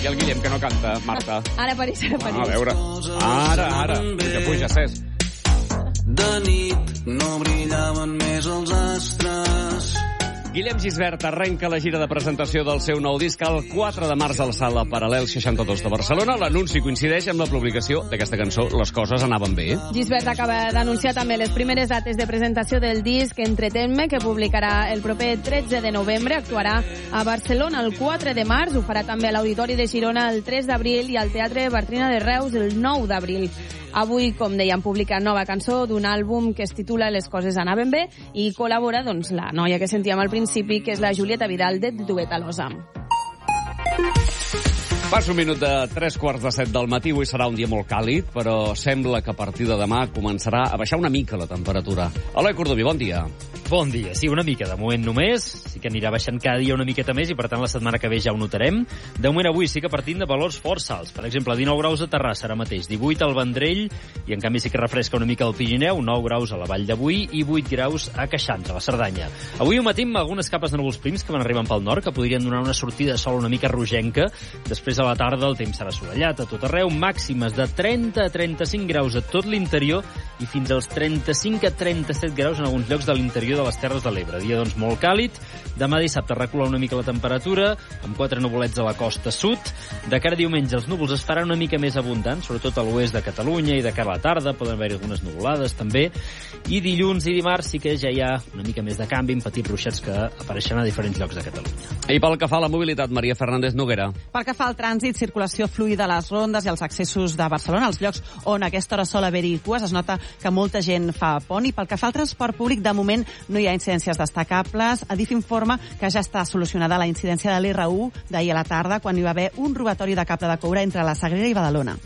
I el Guillem, que no canta, Marta. Ara apareix. A veure. Ara. Puja, Cesc. De nit no brillaven més els astres. Guillem Gisbert arrenca la gira de presentació del seu nou disc el 4 de març al Sala Paral·lel 62 de Barcelona. L'anunci coincideix amb la publicació d'aquesta cançó Les coses anaven bé. Gisbert acaba d'anunciar també les primeres dates de presentació del disc Entretenme, que publicarà el proper 13 de novembre. Actuarà a Barcelona el 4 de març. Ho farà també a l'Auditori de Girona el 3 d'abril i al Teatre Bartrina de Reus el 9 d'abril. Avui, com dèiem, publica nova cançó d'un àlbum que es titula Les coses anaven bé i col·labora la noia que sentíem al principi, que és la Julieta Vidal de Duetalosa. Passa un minut de 3:45 del matí. Avui serà un dia molt càlid, però sembla que a partir de demà començarà a baixar una mica la temperatura. Eloi Cordoví, bon dia. Bon dia. Sí, una mica. De moment només. Sí que anirà baixant cada dia una miqueta més i, per tant, la setmana que ve ja ho notarem. De moment avui sí que partim de valors força alts. Per exemple, 19 graus a Terrassa ara mateix, 18 al Vendrell, i en canvi sí que refresca una mica el Pirineu, 9 graus a la Vall de Boí i 8 graus a Queixans, a la Cerdanya. Avui ho matim algunes capes de núvols prims que van arribant pel nord, que podrien donar una sortida de sol una mica rogenca. Després, a la tarda, el temps serà assolellat a tot arreu, màximes de 30 a 35 graus a tot l'interior i fins als 35 a 37 graus en alguns llocs de l'interior de les Terres de l'Ebre. Dia, doncs, molt càlid. Demà dissabte recula una mica la temperatura, amb 4 nuvolets a la costa sud. De cara a diumenge els núvols es faran una mica més abundants, sobretot a l'oest de Catalunya, i de cara a la tarda poden haver-hi algunes nuvolades també. I dilluns i dimarts sí que ja hi ha una mica més de canvi, amb petits ruixats que apareixeran a diferents llocs de Catalunya. I pel que fa a la mobilitat, Maria Fernández Noguera. Pel que fa al trànsit, circulació fluida a les rondes i als accessos de Barcelona, els llocs on a aquesta hora sol haver-hi cues, es nota que molta gent fa pont. I pel que fa al transport públic, de moment no hi ha incidències destacables. Adif informa que ja està solucionada la incidència de l'R1 d'ahir a la tarda, quan hi va haver un robatori de cable de coure entre la Sagrera i Badalona.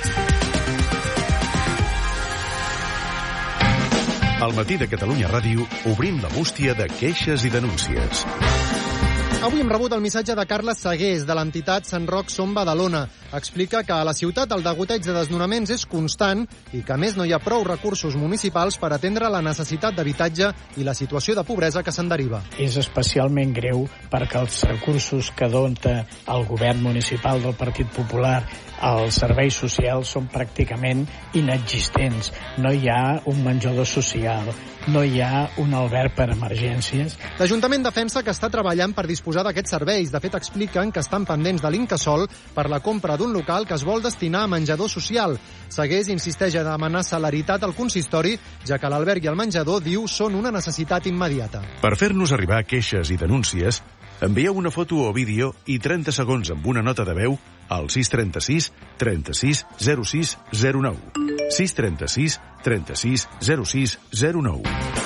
Al matí de Catalunya Ràdio obrim la bústia de queixes i denúncies. Avui hem rebut el missatge de Carles Segués, de l'entitat Sant Roc Som Badalona. Explica que a la ciutat el degoteig de desnonaments és constant i que, a més, no hi ha prou recursos municipals per atendre la necessitat d'habitatge i la situació de pobresa que se'n deriva. És especialment greu perquè els recursos que dona el govern municipal del Partit Popular als serveis socials són pràcticament inexistents. No hi ha un menjador social, no hi ha un alberg per emergències. L'Ajuntament defensa que està treballant per disposar d'aquests serveis. De fet, expliquen que estan pendents de l'Incasòl per la compra d'un local que es vol destinar a menjador social. Segués insisteix a demanar celeritat al consistori, ja que l'alberg i el menjador, diu, són una necessitat immediata. Per fer-nos arribar queixes i denúncies, envieu una foto o vídeo i 30 segons amb una nota de veu al 636 36 06 09. 636 36 06 09.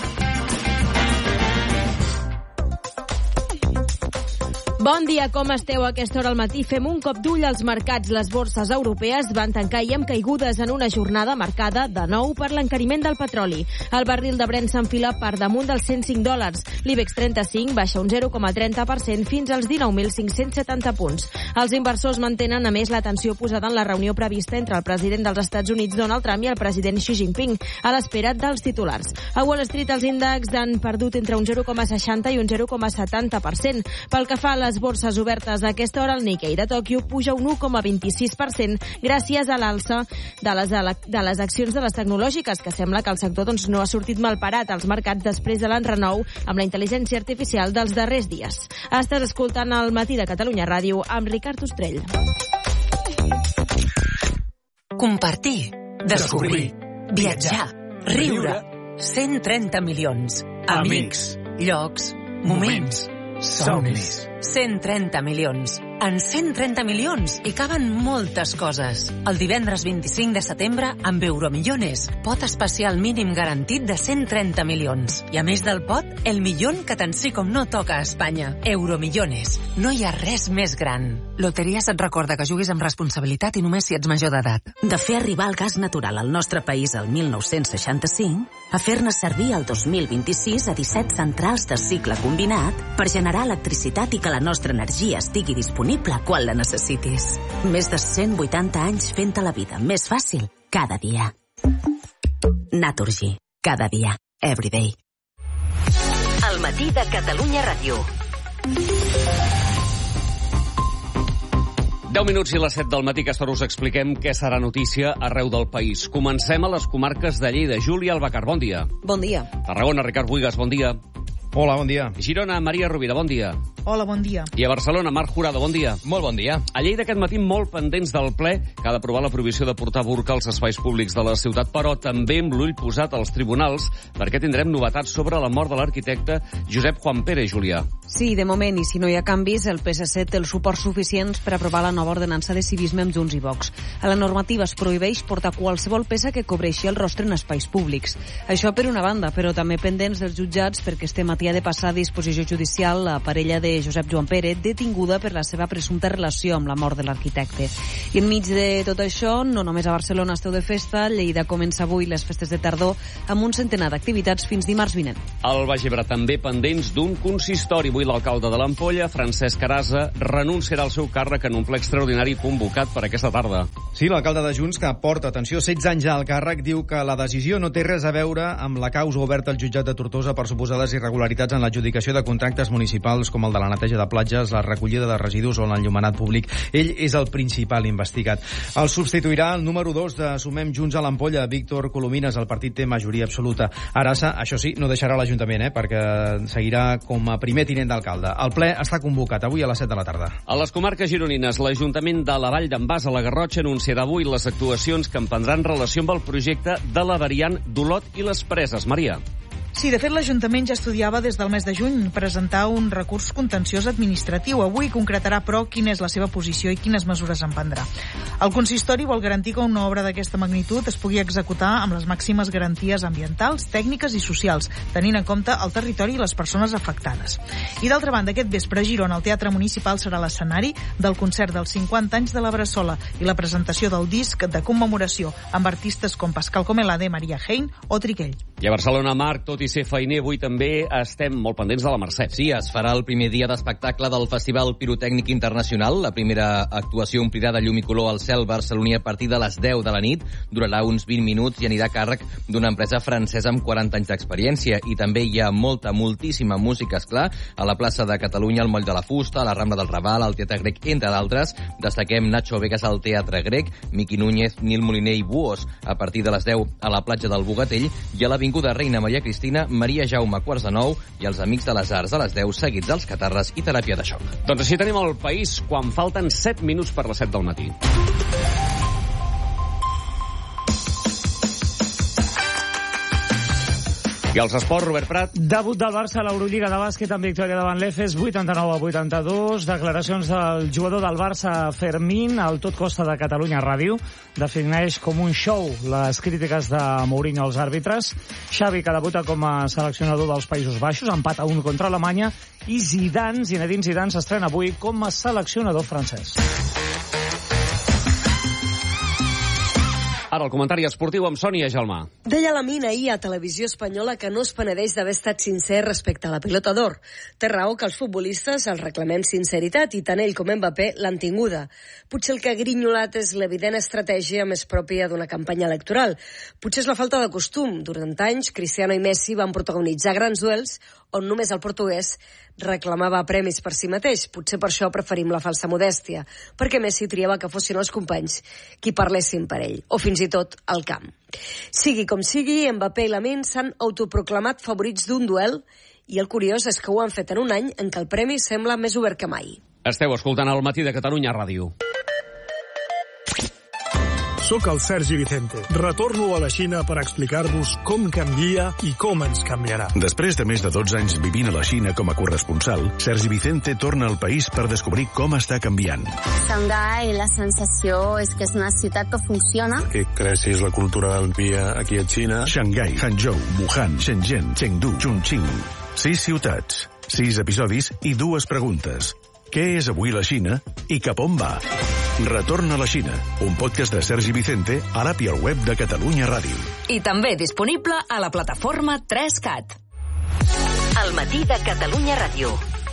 Bon dia, com esteu a aquesta hora al matí? Fem un cop d'ull als mercats. Les borses europees van tancar i amb caigudes en una jornada marcada de nou per l'encariment del petroli. El barril de Brent s'enfila per damunt dels $105. L'IBEX 35 baixa un 0,30% fins als 19.570 punts. Els inversors mantenen, a més, l'atenció posada en la reunió prevista entre el president dels Estats Units, Donald Trump, i el president Xi Jinping, a l'espera dels titulars. A Wall Street els índexs han perdut entre un 0,60 i un 0,70%. Pel que fa a les borses obertes a aquesta hora, el Nikkei de Tòquio puja un 1,26% gràcies a l'alça de les accions de les tecnològiques, que sembla que el sector no ha sortit mal parat als mercats després de l'enrenou amb la intel·ligència artificial dels darrers dies. Estàs escoltant el Matí de Catalunya Ràdio amb Ricard Ostrell. Compartir, descobrir, viatjar, riure, 130 milions, amics, llocs, moments, somnis. 130 milions. En 130 milions hi caben moltes coses. El divendres 25 de setembre, amb Euromillones, pot especial mínim garantit de 130 milions. I a més del pot, el milion que tant sí com no toca a Espanya. Euromillones. No hi ha res més gran. Loteries et recorda que juguis amb responsabilitat i només si ets major d'edat. De fer arribar el gas natural al nostre país el 1965, a fer-ne servir el 2026 a 17 centrals de cicle combinat per generar electricitat i que la nostra energia estigui disponible quan la necessitis. Més de 180 anys fent-te la vida més fàcil cada dia. Naturgy. Cada dia. Everyday. El matí de Catalunya Ràdio. 10 minuts i les 7 del matí, aquesta hora us expliquem què serà notícia arreu del país. Comencem a les comarques de Lleida. Júlia Albacar, bon dia. Bon dia. Tarragona, Ricard Buigas, bon dia. Hola, bon dia. Girona, Maria Rovira, bon dia. Hola, bon dia. I a Barcelona, Marc Jurado, bon dia. Molt bon dia. A Lleida aquest matí molt pendents del ple que ha d'aprovar la prohibició de portar burca als espais públics de la ciutat, però també amb l'ull posat als tribunals perquè tindrem novetats sobre la mort de l'arquitecte Josep Juan Pérez, Julià. Sí, de moment, i si no hi ha canvis, el PSC té els suports suficients per aprovar la nova ordenança de civisme amb Junts i Vox. A la normativa es prohibeix portar qualsevol peça que cobreixi el rostre en espais públics. Això per una banda, però també pendents dels jutjats perquè este matí ha de passar a disposició judicial la parella de Josep Joan Pérez, detinguda per la seva presumpta relació amb la mort de l'arquitecte. I enmig de tot això, no només a Barcelona esteu de festa, Lleida comença avui les festes de tardor amb un centenar d'activitats fins dimarts vinent. Al Baix Ebre també pendents d'un consistori. Avui l'alcalde de l'Ampolla, Francesc Arasa, renunciarà al seu càrrec en un ple extraordinari convocat per aquesta tarda. Sí, l'alcalde de Junts, que porta, atenció, 16 anys al càrrec, diu que la decisió no té res a veure amb la causa oberta al jutjat de Tortosa per suposades irregularitats en l'adjudicació de contractes municipals com el de la neteja de platges, la recollida de residus o l'enllumenat públic. Ell és el principal investigat. El substituirà el número 2 de Sumem Junts a l'Ampolla, Víctor Colomines. El partit té majoria absoluta. Arasa, això sí, no deixarà l'Ajuntament, perquè seguirà com a primer tinent d'alcalde. El ple està convocat avui a les 7 de la tarda. A les comarques gironines, l'Ajuntament de la Vall d'en Bas a la Garrotxa anunciarà avui les actuacions que emprendran relació amb el projecte de la variant d'Olot i les Preses. Maria. Sí, de fet, l'Ajuntament ja estudiava des del mes de juny presentar un recurs contenciós administratiu. Avui concretarà, però, quina és la seva posició i quines mesures emprendrà. El consistori vol garantir que una obra d'aquesta magnitud es pugui executar amb les màximes garanties ambientals, tècniques i socials, tenint en compte el territori i les persones afectades. I d'altra banda, aquest vespre a Girona, el Teatre Municipal serà l'escenari del concert dels 50 anys de la Bressola i la presentació del disc de commemoració amb artistes com Pascal Comelade, Maria Hein o Triquell. I a Barcelona, Marc, tot i ser feiner, avui també estem molt pendents de la Mercè. Sí, es farà el primer dia d'espectacle del Festival Pirotècnic Internacional. La primera actuació omplirà de llum i color al cel barceloní a partir de les 10 de la nit. Durarà uns 20 minuts i anirà a càrrec d'una empresa francesa amb 40 anys d'experiència. I també hi ha moltíssima música, esclar, a la plaça de Catalunya, al Moll de la Fusta, a la Rambla del Raval, al Teatre Grec, entre d'altres. Destaquem Nacho Vegas al Teatre Grec, Miqui Núñez, Nil Moliner i Buos a partir de les 10 a la platja del Bogatell i a l'Avinguda Reina Maria Cristina, Maria Jaume, quarts de 9, i els Amics de les Arts a les 10, seguits dels Catarres i Teràpia de Xoc. Doncs així tenim el país quan falten 7 minuts per les 7 del matí. I els esports, Robert Prat. Debut del Barça a l'Eurolliga de bàsquet amb victòria davant l'Efes, 89-82. Declaracions del jugador del Barça, Fermín, al Tot Costa de Catalunya Ràdio. Defineix com un show les crítiques de Mourinho als àrbitres. Xavi, que debuta com a seleccionador dels Països Baixos, empat a 1 contra Alemanya. I Zidane, Zinedine Zidane, s'estrena avui com a seleccionador francès. Ara el comentari esportiu amb Sònia Gelmà. Deia Lamine ahir a Televisió Espanyola que no es penedeix d'haver estat sincer respecte a la pilota d'or. Té raó que els futbolistes els reclamem sinceritat i tant ell com Mbappé l'han tinguda. Potser el que ha grinyolat és l'evident estratègia més pròpia d'una campanya electoral. Potser és la falta de costum. Durant anys, Cristiano i Messi van protagonitzar grans duels on només el portuguès reclamava premis per si mateix. Potser per això preferim la falsa modèstia, perquè Messi triava que fossin els companys qui parlessin per ell, o fins i tot al camp. Sigui com sigui, Mbappé i Lamine s'han autoproclamat favorits d'un duel i el curiós és que ho han fet en un any en què el premi sembla més obert que mai. Esteu escoltant el Matí de Catalunya Ràdio. Soc el Sergi Vicente. Retorno a la Xina per explicar-vos com canvia i com ens canviarà. Després de més de 12 anys vivint a la Xina com a corresponsal, Sergi Vicente torna al país per descobrir com està canviant. Xangai, la sensació és que és una ciutat que funciona. Que creixis la cultura del dia aquí a Xina. Xangai, Hangzhou, Wuhan, Shenzhen, Chengdu, Chongqing. 6 ciutats, 6 episodis i 2 preguntes. Què és avui la Xina i cap on va? Retorn a la Xina, un podcast de Sergi Vicente a l'app i al web de Catalunya Ràdio. I també disponible a la plataforma 3CAT. El Matí de Catalunya Ràdio.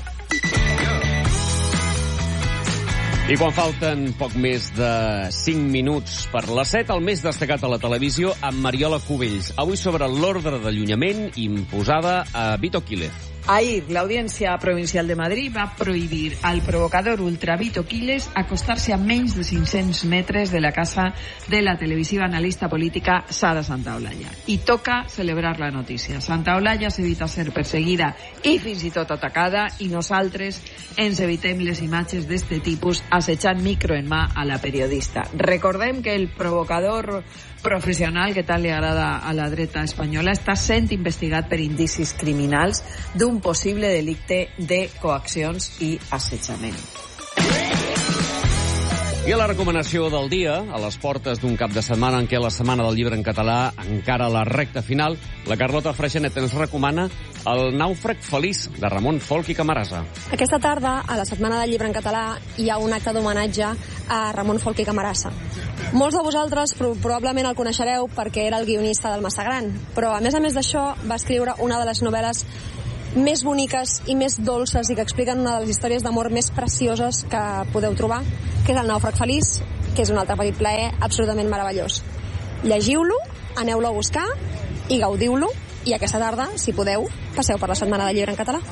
I quan falten poc més de 5 minuts per les 7, el més destacat a la televisió amb Mariola Cubells. Avui sobre l'ordre d'allunyament imposada a Vito Quílez. Ayer, la Audiencia Provincial de Madrid va prohibir al provocador Ultra Vito Quiles acostarse a menys de 500 metres de la casa de la televisiva analista política Sara Santaolalla. I toca celebrar la notícia. Santaolalla s'evita ser perseguida i fins i tot atacada, i nosaltres ens evitem les imatges d'este tipus assetjant micro en mà a la periodista. Recordem que el provocador professional que tant li agrada a la dreta espanyola està sent investigat per indicis criminals d'un possible delicte de coaccions i assetjament. I a la recomanació del dia, a les portes d'un cap de setmana en què la Setmana del Llibre en Català encara a la recta final, la Carlota Freixenet ens recomana El nàufrag feliç, de Ramon Folch i Camarasa. Aquesta tarda, a la Setmana del Llibre en Català, hi ha un acte d'homenatge a Ramon Folch i Camarasa. Molts de vosaltres probablement el coneixereu perquè era el guionista del Massagran, però a més d'això va escriure una de les novel·les més boniques i més dolces i que expliquen una de les històries d'amor més precioses que podeu trobar, que és El nàufrag feliç, que és un altre petit plaer absolutament meravellós. Llegiu-lo, aneu-lo a buscar i gaudiu-lo, i aquesta tarda, si podeu, passeu per la Setmana del Llibre en Català.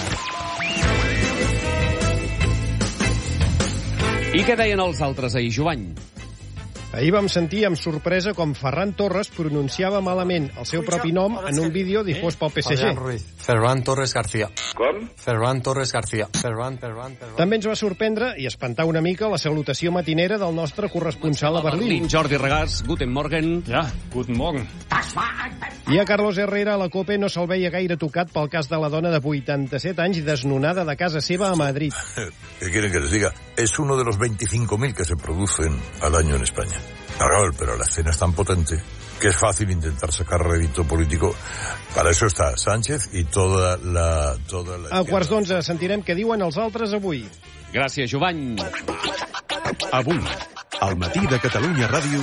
I què deien els altres ahir, Jovany? Ahir vam sentir amb sorpresa com Ferran Torres pronunciava malament el seu propi nom en un vídeo difós pel PSG. Ferran Torres García. Com? Ferran Torres García. Ferran. També ens va sorprendre i espantar una mica la salutació matinera del nostre corresponsal a Berlín. Jordi Regàs, guten morgen. Ja, guten morgen. I a Carlos Herrera a la COPE no se'l veia gaire tocat pel cas de la dona de 87 anys desnonada de casa seva a Madrid. ¿Qué quieren que les diga? Es uno de los 25.000 que se producen al año en España. Claro, pero la escena es tan potente que es fácil intentar sacar rédito político. Para eso está Sánchez y toda la... A quarts d'11 sentirem què diuen els altres avui. Gràcies, Jovany. Avui, al matí de Catalunya Ràdio...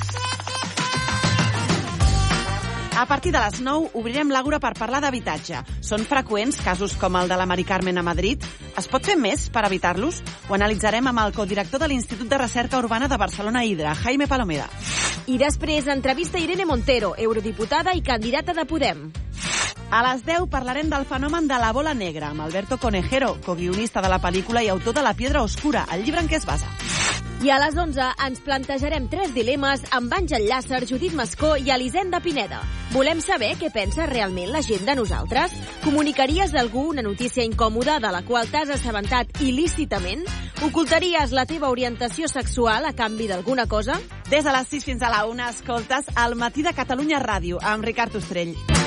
A partir de les 9 obrirem l'Àgora per parlar d'habitatge. Són freqüents casos com el de la Mari Carmen a Madrid? Es pot fer més per evitar-los? Ho analitzarem amb el codirector de l'Institut de Recerca Urbana de Barcelona Hidra, Jaime Palomera. I després, entrevista a Irene Montero, eurodiputada i candidata de Podem. A les 10 parlarem del fenomen de la bola negra amb Alberto Conejero, coguionista de la pel·lícula i autor de La piedra oscura, el llibre en què es basa. I a les 11 ens plantejarem 3 dilemes amb Àngel Llàcer, Judit Mascó i Elisenda Pineda. Volem saber què pensa realment la gent de nosaltres? Comunicaries a algú una notícia incòmoda de la qual t'has assabentat il·lícitament? Ocultaries la teva orientació sexual a canvi d'alguna cosa? Des de les 6 fins a la 1 escoltes El matí de Catalunya Ràdio amb Ricard Ostrell.